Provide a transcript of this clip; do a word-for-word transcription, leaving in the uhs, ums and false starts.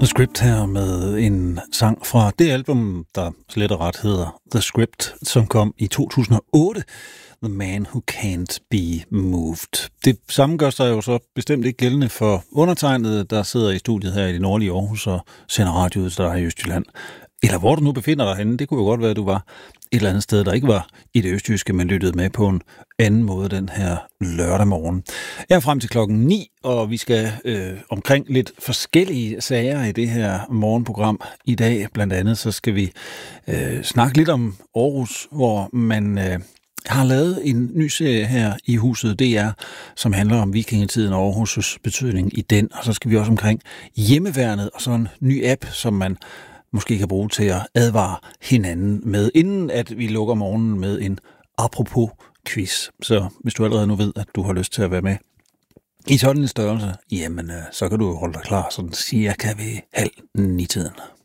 The Script her med en sang fra det album, der slet og ret hedder The Script, som kom i to tusind og otte. The Man Who Can't Be Moved. Det samme gør sig jo så bestemt ikke gældende for undertegnede, der sidder i studiet her i det nordlige Aarhus og sender radio ud til dig i Østjylland. Eller hvor du nu befinder dig henne, det kunne jo godt være, at du var et eller andet sted, der ikke var i det østjyske, men lyttede med på en anden måde den her lørdag morgen. Jeg er frem til klokken ni, og vi skal øh, omkring lidt forskellige sager i det her morgenprogram i dag. Blandt andet så skal vi øh, snakke lidt om Aarhus, hvor man øh, har lavet en ny serie her i huset D R, som handler om vikingetiden og Aarhus' betydning i den. Og så skal vi også omkring hjemmeværnet og så en ny app, som man måske kan bruge til at advare hinanden med, inden at vi lukker morgenen med en apropos quiz. Så hvis du allerede nu ved, at du har lyst til at være med i sådan en størrelse, jamen så kan du holde dig klar sådan cirka ved halv ni tiden.